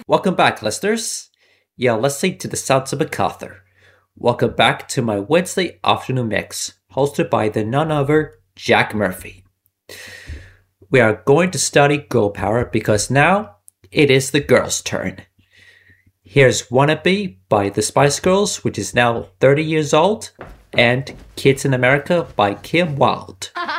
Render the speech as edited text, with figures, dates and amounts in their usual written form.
Welcome back, listeners. Yeah, listening to the sounds of MacArthur. Welcome back to my Wednesday afternoon mix, hosted by the none other Jack Murphy. We are going to study girl power because now it is the girls' turn. Here's Wannabe by the Spice Girls, which is now 30 years old, and Kids in America by Kim Wilde.